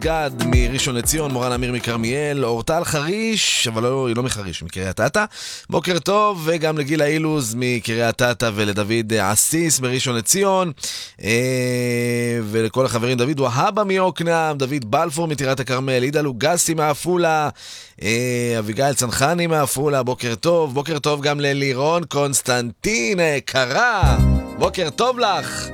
גד מראשון לציון, מורן אמיר מכרמיאל, אורטל חריש, אבל היא לא מחריש, מקריית אתא. בוקר טוב, וגם לגילה אילוז מקריית אתא ולדוד עסיס מראשון לציון, ולכל החברים, דוד והבה מיוקנעם, דוד בלפור מטירת הכרמל, עידה לוגסי מעפולה, אביגיל צנחני מעפולה, בוקר טוב. בוקר טוב גם ללירון קונסטנטין, קרה, בוקר טוב לך.